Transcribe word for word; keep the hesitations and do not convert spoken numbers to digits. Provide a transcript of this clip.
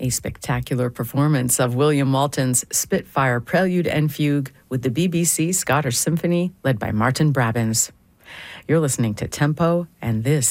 A spectacular performance of William Walton's Spitfire Prelude and Fugue with the B B C Scottish Symphony led by Martin Brabants. You're listening to Tempo, and this